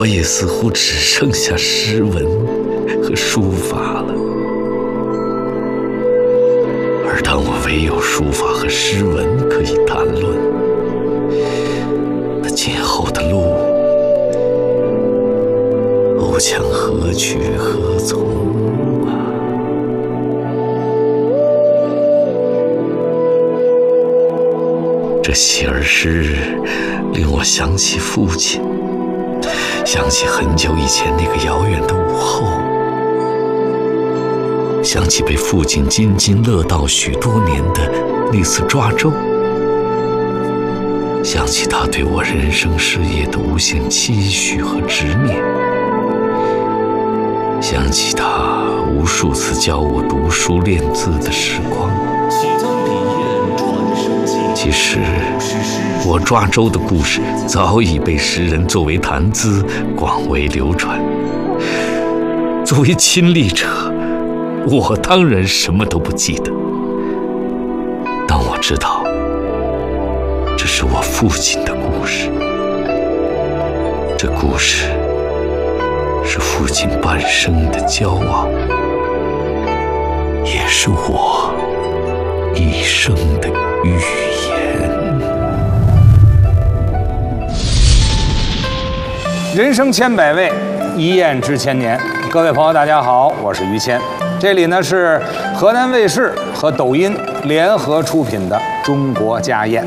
我也似乎只剩下诗文和书法了。而当我唯有书法和诗文可以谈论，那今后的路，我将何去何从啊？这写儿诗令我想起父亲，想起很久以前那个遥远的午后，想起被父亲津津乐道许多年的那次抓周，想起他对我人生事业的无限期许和执念，想起他无数次教我读书练字的时光。其实我抓周的故事早已被诗人作为谈资广为流传。作为亲历者，我当然什么都不记得，但我知道这是我父亲的故事，这故事是父亲半生的骄傲，也是我一生的预言。 人生千百味，一雁知千年。各位朋友大家好，我是于谦，这里呢是河南卫视和抖音联合出品的《中国家宴》。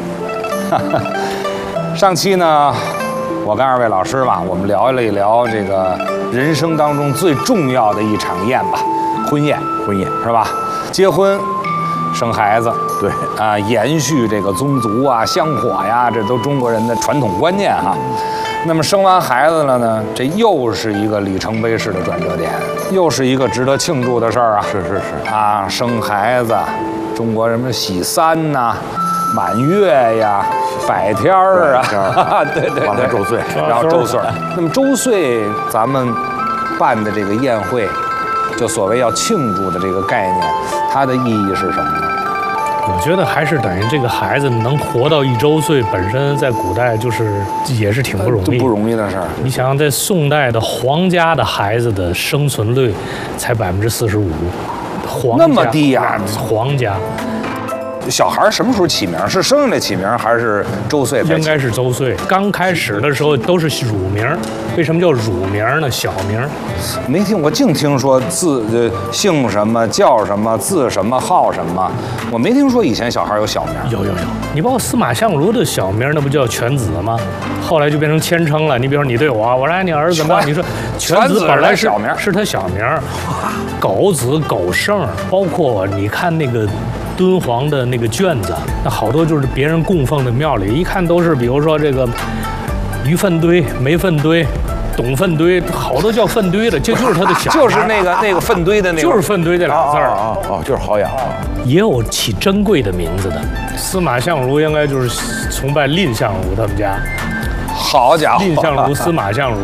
上期呢，我跟二位老师吧，我们聊了一聊这个人生当中最重要的一场宴吧，婚宴是吧？结婚生孩子，对啊，延续这个宗族啊、香火呀，这都中国人的传统观念哈。那么生完孩子了呢，这又是一个里程碑式的转折点，又是一个值得庆祝的事儿啊！是啊，生孩子，中国人们喜三呐、满月呀、百天儿啊，对， 完了周岁， 然后周岁。那么周岁咱们办的这个宴会，就所谓要庆祝的这个概念，它的意义是什么呢？ 我觉得还是等于这个孩子能活到1周岁，本身在古代也是挺不容易， 不容易的事儿。 你想，在宋代的皇家的孩子的生存率才45%， 那么低呀！ 皇家小孩什么时候起名？是生下来起名，还是周岁？ 应该是周岁。刚开始的时候都是乳名，为什么叫乳名呢？小名没听，我净听说姓什么叫什么字什么号什么，我没听说以前小孩有小名。 有，你包括司马相如的小名，那不叫犬子吗？后来就变成谦称了。你比如说你对我说你儿子怎么样？你说犬子本来是小名，是他小名。狗子、狗剩，包括你看那个敦煌的那个卷子，那好多就是别人供奉的庙里，一看都是，比如说这个鱼粪堆、煤粪堆、董粪堆，好多叫粪堆的，这就是他的小名， 就是那个粪堆的那个， 就是粪堆这俩字儿啊，就是好养。 也有起珍贵的名字的，司马相如应该就是崇拜蔺相如他们家。 好家伙， 蔺相如、司马相如。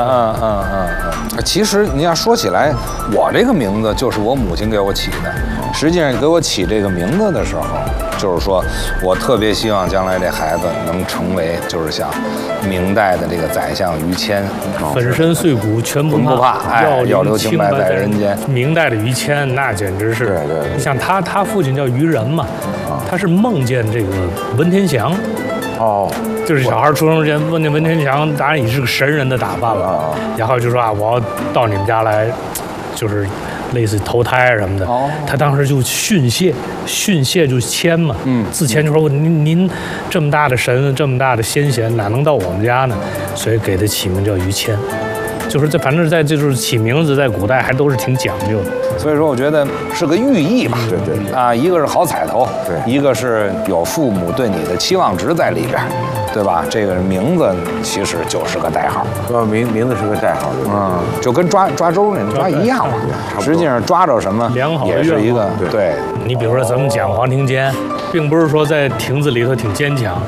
其实你要说起来，我这个名字就是我母亲给我起的。实际上给我起这个名字的时候，就是说我特别希望将来这孩子能成为，就是像明代的这个宰相于谦， 粉身碎骨全不怕，要留清白在人间。 明代的于谦那简直是， 对， 你想他父亲叫于仁嘛，他是梦见这个文天祥。就是小孩出生之前问见文天祥，当然已是个神人的打扮了，然后就说我要到你们家来，就是类似投胎什么的。他当时就训谢就谦嘛，自谦就说您这么大的神，这么大的先贤，哪能到我们家呢？所以给他起名叫于谦。就是反正在就是起名字，在古代还都是挺讲究的。 所以说，我觉得是个寓意吧。对啊，一个是好彩头，一个是有父母对你的期望值在里边，对吧？这个名字其实就是个代号， 名字是个代号， 就跟抓周那抓一样嘛。实际上抓着什么也是一个对。 你比如说咱们讲黄庭坚，并不是说在亭子里头挺坚强。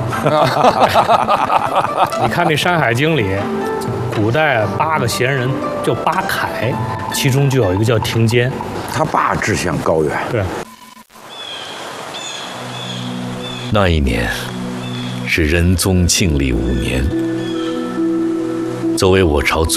你看那《山海经》里。古代8个贤人叫8楷，其中就有一个叫庭坚， 他爸志向高远。 对， 那一年是仁宗庆历5年，作为我朝最